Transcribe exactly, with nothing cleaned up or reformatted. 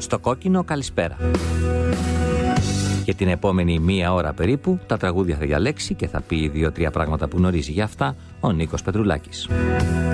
Στο κόκκινο καλησπέρα. Και την επόμενη μία ώρα περίπου τα τραγούδια θα διαλέξει και θα πει δύο-τρία πράγματα που γνωρίζει για αυτά ο Νίκος Πετρουλάκης.